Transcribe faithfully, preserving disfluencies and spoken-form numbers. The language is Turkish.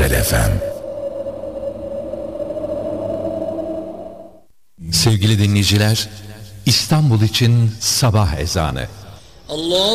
Güzel F M. Sevgili dinleyiciler, İstanbul için sabah ezanı. Allah